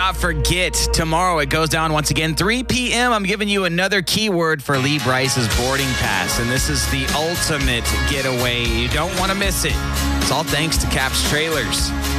not forget, tomorrow it goes down once again, 3 p.m. I'm giving you another keyword for Lee Bryce's boarding pass, and this is the ultimate getaway. You don't want to miss it. It's all thanks to Caps Trailers.